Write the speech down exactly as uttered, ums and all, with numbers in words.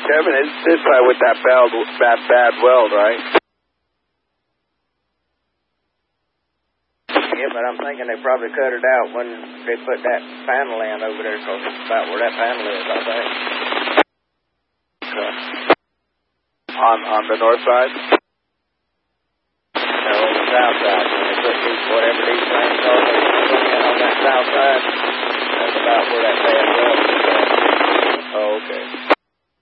Kevin, it's this side with that bad, bad, bad weld, right? Yeah, but I'm thinking they probably cut it out when they put that panel in over there, because it's about where that panel is, I think. Okay. On, on the north side? No, on the south side. When they put these, whatever these things are, they put in on that south side. That's about where that bad